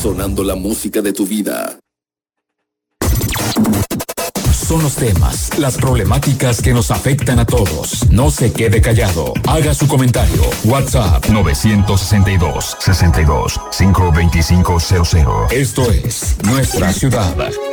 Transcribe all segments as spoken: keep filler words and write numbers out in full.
sonando la música de tu vida. Son los temas, las problemáticas que nos afectan a todos. No se quede callado. Haga su comentario. WhatsApp nueve seis dos, seis dos, cinco dos cinco cero cero. Esto es Nuestra Ciudad.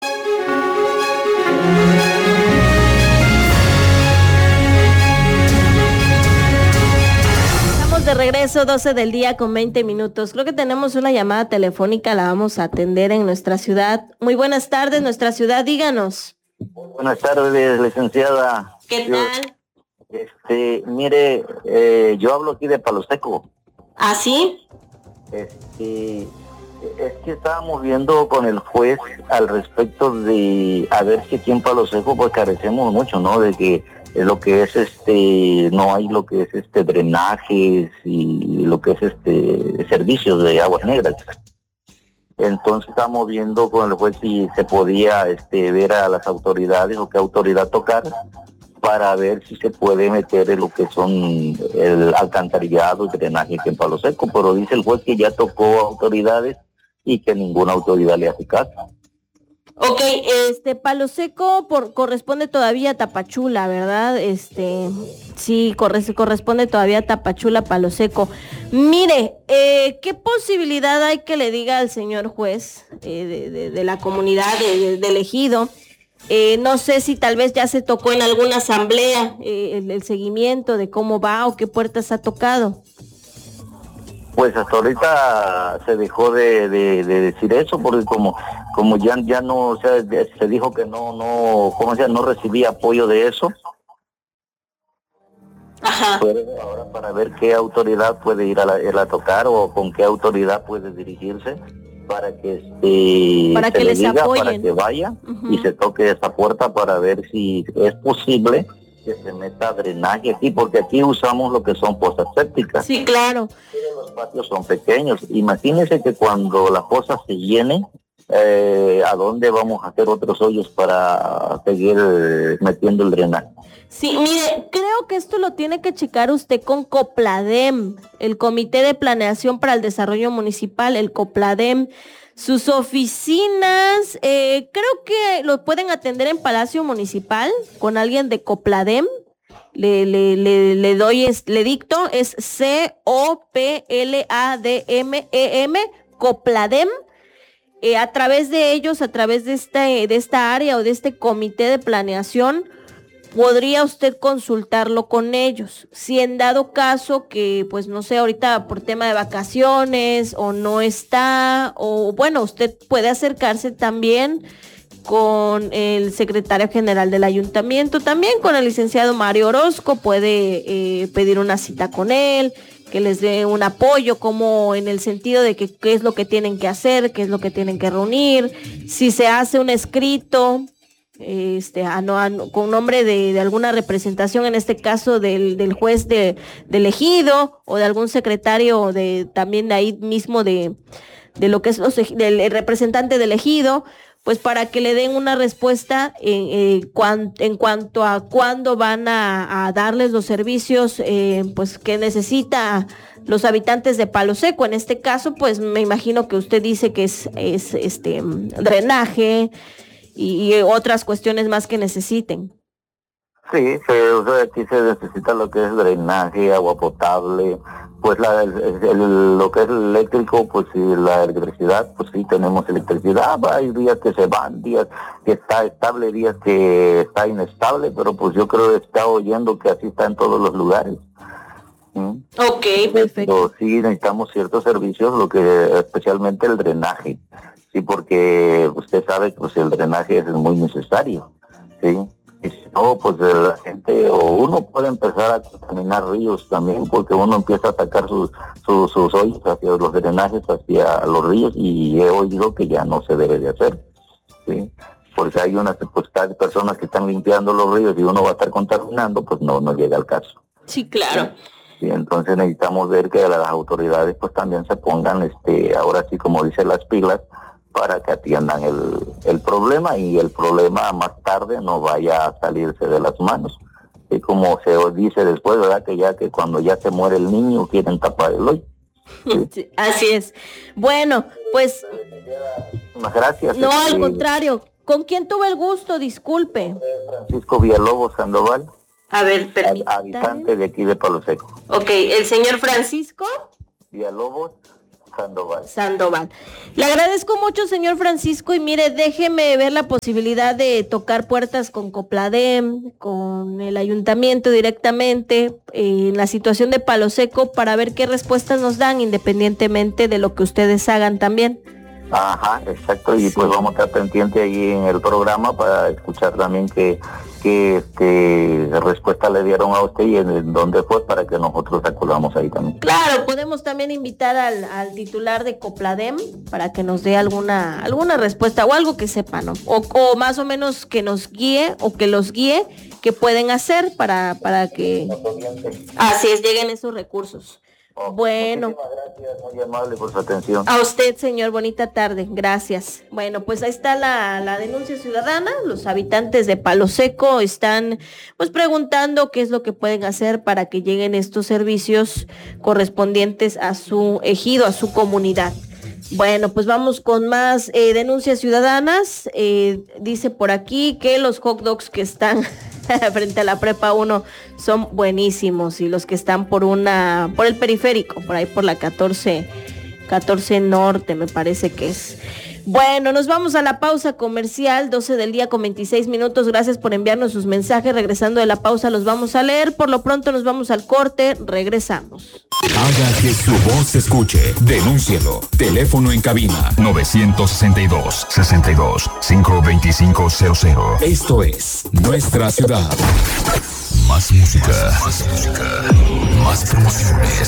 De regreso, doce del día con veinte minutos. Creo que tenemos una llamada telefónica, la vamos a atender en Nuestra Ciudad. Muy buenas tardes, Nuestra Ciudad, díganos. Buenas tardes, licenciada. ¿Qué tal? Este, mire, eh, yo hablo aquí de Palo Seco. ¿Ah, sí? Este, es que estábamos viendo con el juez al respecto de, a ver si aquí en Palo Seco pues carecemos mucho, ¿no? De que lo que es este, no hay lo que es este drenajes y lo que es este servicios de aguas negras. Entonces estamos viendo con el juez si se podía este ver a las autoridades o qué autoridad tocar para ver si se puede meter en lo que son el alcantarillado y drenaje aquí en Palo Seco, pero dice el juez que ya tocó autoridades y que ninguna autoridad le hace caso. Ok, este Palo Seco por, corresponde todavía a Tapachula, ¿verdad? Este, sí, corre, corresponde todavía a Tapachula, Palo Seco. Mire, eh, ¿qué posibilidad hay que le diga al señor juez eh, de, de, de la comunidad de, de Ejido? Eh, no sé si tal vez ya se tocó en alguna asamblea eh, el, el seguimiento de cómo va o qué puertas ha tocado. Pues hasta ahorita se dejó de, de, de decir eso, porque como como ya ya no, o sea, se dijo que no, no, ¿cómo se llama? No recibía apoyo de eso. Ajá. Pues ahora para ver qué autoridad puede ir a, la, a tocar o con qué autoridad puede dirigirse para que este para que les diga, apoyen, para que vaya uh-huh. y se toque esa puerta para ver si es posible que se meta drenaje aquí, porque aquí usamos lo que son pozas sépticas. Sí, claro. Los patios son pequeños. Imagínense que cuando la fosa se llene, eh, ¿a dónde vamos a hacer otros hoyos para seguir eh, metiendo el drenaje? Sí, mire, creo que esto lo tiene que checar usted con COPLADEM, el Comité de Planeación para el Desarrollo Municipal, el COPLADEM. Sus oficinas, eh, creo que lo pueden atender en Palacio Municipal con alguien de COPLADEM. Le, le, le, le doy, es, le dicto, es C O P L A D M E M, COPLADEM. Eh, a través de ellos, a través de esta, de esta área o de este comité de planeación, podría usted consultarlo con ellos. Si en dado caso que, pues no sé, ahorita por tema de vacaciones o no está, o bueno, usted puede acercarse también con el secretario general del ayuntamiento, también con el licenciado Mario Orozco, puede eh, pedir una cita con él, que les dé un apoyo, como en el sentido de que qué es lo que tienen que hacer, qué es lo que tienen que reunir, si se hace un escrito, este a no, a no, con nombre de, de alguna representación, en este caso del, del juez de, del ejido o de algún secretario de también de ahí mismo de, de lo que es los, del representante del ejido, pues para que le den una respuesta en, eh, cuan, en cuanto a cuándo van a, a darles los servicios eh, pues que necesita los habitantes de Palo Seco. En este caso, pues me imagino que usted dice que es, es este drenaje y, y otras cuestiones más que necesiten. Sí, se, o sea, aquí se necesita lo que es drenaje, agua potable, pues la, el, el, lo que es eléctrico, pues sí, la electricidad, pues sí tenemos electricidad, hay días que se van, días que está estable, días que está inestable, pero pues yo creo que está oyendo que así está en todos los lugares. ¿Mm? Ok, perfecto. Pero sí necesitamos ciertos servicios, lo que especialmente el drenaje. Sí, porque usted sabe que pues, el drenaje es muy necesario, ¿sí? Y si no, pues la gente o uno puede empezar a contaminar ríos también, porque uno empieza a sacar sus, sus, sus hoyos hacia los drenajes, hacia los ríos, y he oído que ya no se debe de hacer, ¿sí? Porque hay unas pues, personas que están limpiando los ríos y uno va a estar contaminando, pues no, no llega al caso. Sí, claro. Sí, entonces necesitamos ver que las autoridades pues también se pongan, este, ahora sí como dicen las pilas, para que atiendan el, el problema y el problema más tarde no vaya a salirse de las manos. Y como se dice después, ¿verdad? Que ya que cuando ya se muere el niño quieren tapar el hoyo. Sí, así es. Bueno, pues... Muchas gracias. No, este, al contrario. ¿Con quién tuve el gusto? Disculpe. Francisco Villalobos Sandoval, A ver, hab- permítame. habitante de aquí de Palo Seco. Ok, el señor Francisco Villalobos Sandoval. Sandoval. Le agradezco mucho, señor Francisco, y mire, déjeme ver la posibilidad de tocar puertas con Copladem, con el ayuntamiento directamente, eh, en la situación de Palo Seco, para ver qué respuestas nos dan, independientemente de lo que ustedes hagan también. Ajá, exacto, y Sí. pues vamos a estar pendientes ahí en el programa para escuchar también qué que, este, respuesta le dieron a usted y en, en dónde fue para que nosotros acudamos ahí también. Claro, podemos también invitar al, al titular de Copladem para que nos dé alguna alguna respuesta o algo que sepa, ¿no? O, o más o menos que nos guíe o que los guíe qué pueden hacer para, para que así es, lleguen esos recursos. Bueno. Muchísimas gracias, muy amable por su atención. A usted, señor, bonita tarde, gracias. Bueno, pues ahí está la, la denuncia ciudadana. Los habitantes de Palo Seco están pues preguntando qué es lo que pueden hacer para que lleguen estos servicios correspondientes a su ejido, a su comunidad. Bueno, pues vamos con más eh, denuncias ciudadanas. Eh, dice por aquí que los hot dogs que están frente a la prepa uno son buenísimos, y los que están por una, por el periférico, por ahí por la catorce, catorce Norte, me parece que es. Bueno, nos vamos a la pausa comercial, doce del día con veintiséis minutos. Gracias por enviarnos sus mensajes. Regresando de la pausa los vamos a leer. Por lo pronto nos vamos al corte. Regresamos. Haga que su voz se escuche. Denúncielo. Teléfono en cabina nueve seis dos, seis dos, cinco dos cinco cero cero. Esto es Nuestra Ciudad. Más música. Más música. Más promociones.